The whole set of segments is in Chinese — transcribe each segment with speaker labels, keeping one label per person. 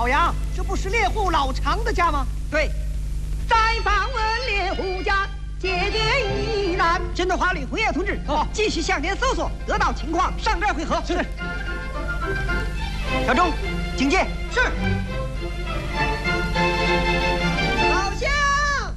Speaker 1: 老杨，这不是猎户老常的家吗？
Speaker 2: 对，再访问猎户家，解决疑难。
Speaker 1: 真的华吕红叶同志，继续向前搜索，得到情况上这儿会合。
Speaker 2: 是。
Speaker 1: 小钟，警戒。
Speaker 2: 是。老乡。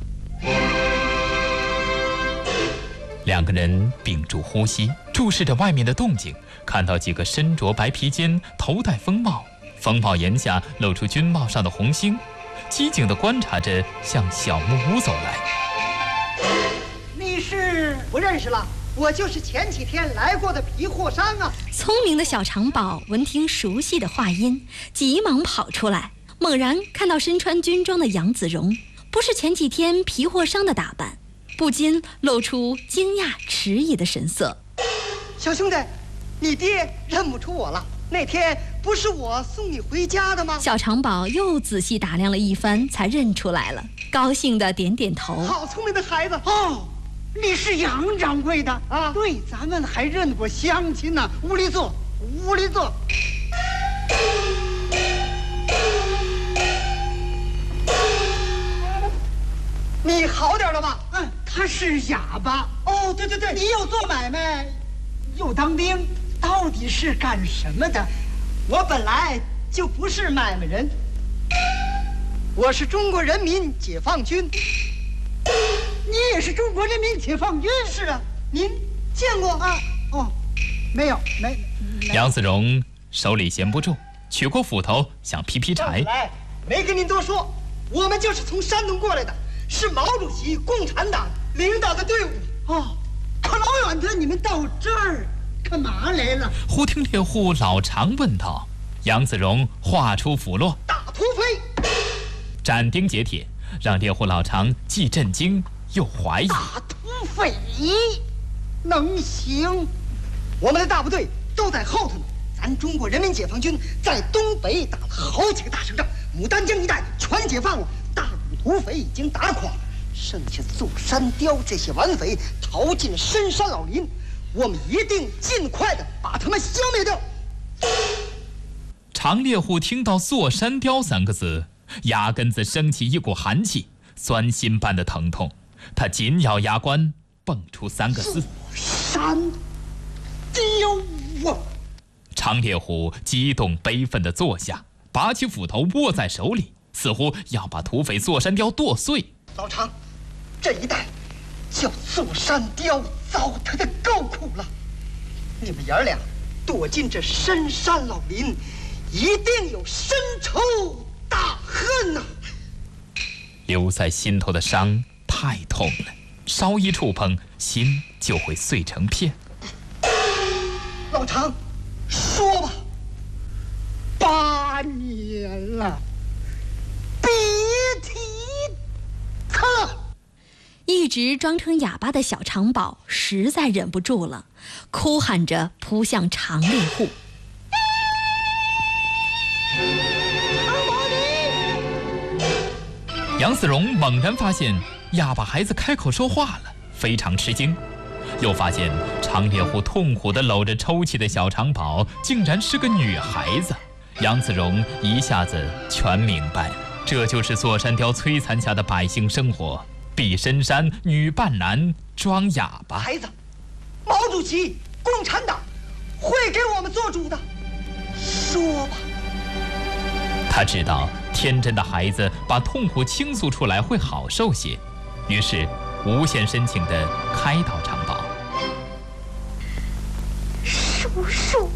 Speaker 3: 两个人屏住呼吸，注视着外面的动静，看到几个身着白披肩、头戴风帽，风帽檐下露出军帽上的红星，机警地观察着向小木屋走来。
Speaker 1: 你是？不认识了，我就是前几天来过的皮货商啊。
Speaker 4: 聪明的小长宝闻听熟悉的话音，急忙跑出来，猛然看到身穿军装的杨子荣，不是前几天皮货商的打扮，不禁露出惊讶迟疑的神色。
Speaker 1: 小兄弟，你爹认不出我了？那天不是我送你回家的吗？
Speaker 4: 小长宝又仔细打量了一番，才认出来了，高兴地点点头。
Speaker 1: 好聪明的孩子哦！你是杨掌柜的啊？对，咱们还认过乡亲呢。屋里坐，屋里坐。你好点了吧？他是哑巴。哦，对对对，你又做买卖，又当兵，到底是干什么的？我本来就不是买卖人，我是中国人民解放军。你也是中国人民解放军？是啊，您见过啊？哦，没有，没。
Speaker 3: 杨子荣手里闲不住，取过斧头想劈劈柴。
Speaker 1: 来，没跟您多说，我们就是从山东过来的，是毛主席共产党领导的队伍。哦，可老远的，你们到这儿干嘛来了？
Speaker 3: 忽听猎户老常问道。杨子荣画出斧落，
Speaker 1: 打土匪，
Speaker 3: 斩钉截铁，让猎户老常既震惊又怀疑。
Speaker 1: 打土匪能行？我们的大部队都在后头呢。咱中国人民解放军在东北打了好几个大胜仗，牡丹江一带全解放了，大股土匪已经打垮，剩下座山雕这些顽匪逃进深山老林，我们一定尽快的把他们消灭掉。
Speaker 3: 常猎户听到座山雕三个字，牙根子升起一股寒气，酸心般的疼痛。他紧咬牙关，蹦出三个字：
Speaker 1: 山雕啊！
Speaker 3: 常猎户激动悲愤地坐下，拔起斧头握在手里，似乎要把土匪座山雕剁碎。
Speaker 1: 老常，这一带叫座山雕，糟蹋的够苦了。你们爷儿俩躲进这深山老林，一定有深仇大恨呐！
Speaker 3: 留在心头的伤太痛了，稍一触碰，心就会碎成片。
Speaker 1: 老常，说吧。8年了，别提他了。
Speaker 4: 一直装成哑巴的小长宝实在忍不住了，哭喊着扑向常猎户。
Speaker 3: 杨子荣猛然发现哑巴孩子开口说话了，非常吃惊，又发现常猎户痛苦地搂着抽泣的小长宝竟然是个女孩子。杨子荣一下子全明白了，这就是座山雕摧残下的百姓生活，避深山女扮男装哑巴。
Speaker 1: 孩子，毛主席共产党会给我们做主的，说吧。
Speaker 3: 他知道天真的孩子把痛苦倾诉出来会好受些，于是无限深情地开导常宝。
Speaker 5: 叔叔，